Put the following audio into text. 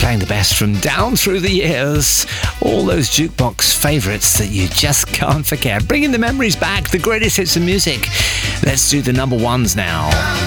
playing the best from down through the years. All those jukebox favourites that you just can't forget. Bringing the memories back, the greatest hits of music. Let's do the number ones now.